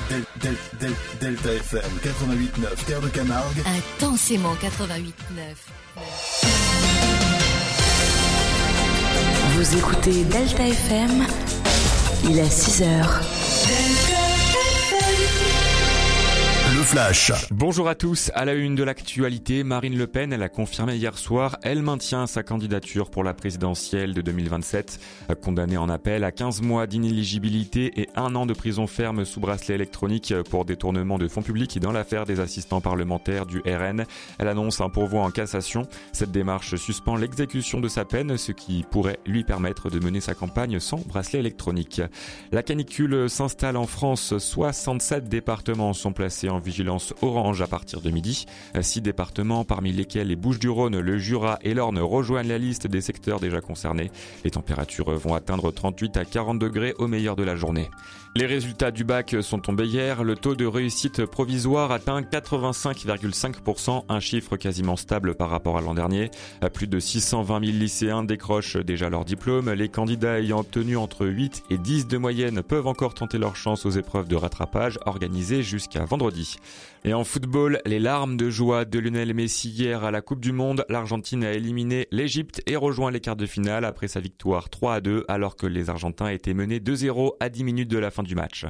Delta FM 88.9, Terre de Camargue. Intensément 88.9. Vous écoutez Delta FM, il est 6h. Le Flash. Bonjour à tous. À la une de l'actualité, Marine Le Pen, elle a confirmé hier soir, elle maintient sa candidature pour la présidentielle de 2027. Condamnée en appel à 15 mois d'inéligibilité et 1 an de prison ferme sous bracelet électronique pour détournement de fonds publics dans l'affaire des assistants parlementaires du RN. Elle annonce un pourvoi en cassation. Cette démarche suspend l'exécution de sa peine, ce qui pourrait lui permettre de mener sa campagne sans bracelet électronique. La canicule s'installe en France. 67 départements sont placés en vigilance orange à partir de midi. 6 départements, parmi lesquels les Bouches-du-Rhône, le Jura et l'Orne, rejoignent la liste des secteurs déjà concernés. Les températures vont atteindre 38 à 40 degrés au meilleur de la journée. Les résultats du bac sont tombés hier. Le taux de réussite provisoire atteint 85,5%, un chiffre quasiment stable par rapport à l'an dernier. Plus de 620 000 lycéens décrochent déjà leur diplôme. Les candidats ayant obtenu entre 8 et 10 de moyenne peuvent encore tenter leur chance aux épreuves de rattrapage organisées jusqu'à vendredi. Et en football, les larmes de joie de Lionel Messi hier à la Coupe du Monde. L'Argentine a éliminé l'Égypte et rejoint les quarts de finale après sa victoire 3-2 alors que les Argentins étaient menés 2-0 à 10 minutes de la fin du match.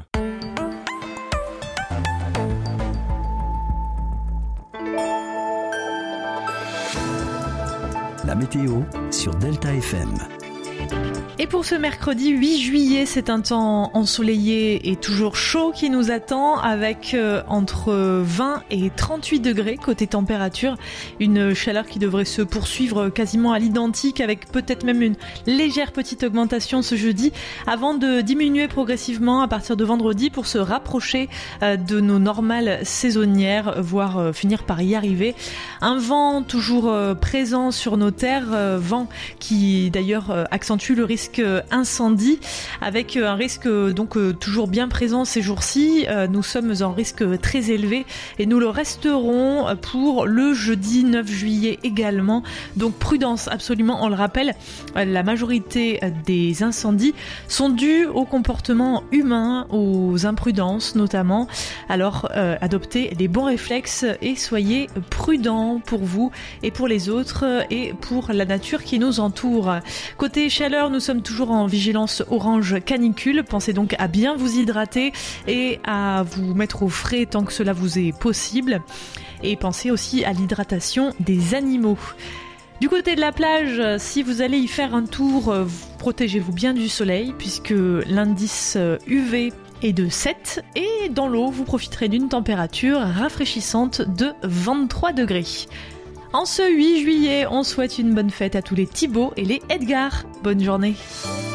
La météo sur Delta FM. Et pour ce mercredi 8 juillet, c'est un temps ensoleillé et toujours chaud qui nous attend avec entre 20 et 38 degrés côté température. Une chaleur qui devrait se poursuivre quasiment à l'identique avec peut-être même une légère petite augmentation ce jeudi avant de diminuer progressivement à partir de vendredi pour se rapprocher de nos normales saisonnières, voire finir par y arriver. Un vent toujours présent sur nos terres, vent qui d'ailleurs accentue le risque incendie avec un risque donc toujours bien présent ces jours-ci. Nous sommes en risque très élevé et nous le resterons pour le jeudi 9 juillet également. Donc prudence absolument, on le rappelle, la majorité des incendies sont dus au comportement humain, aux imprudences notamment. Alors adoptez les bons réflexes et soyez prudents pour vous et pour les autres et pour la nature qui nous entoure. Côté chaleur, nous sommes toujours en vigilance orange canicule. Pensez donc à bien vous hydrater et à vous mettre au frais tant que cela vous est possible. Et pensez aussi à l'hydratation des animaux. Du côté de la plage, si vous allez y faire un tour, protégez-vous bien du soleil puisque l'indice UV est de 7 et dans l'eau, vous profiterez d'une température rafraîchissante de 23 degrés. En ce 8 juillet, on souhaite une bonne fête à tous les Thibaut et les Edgar. Bonne journée.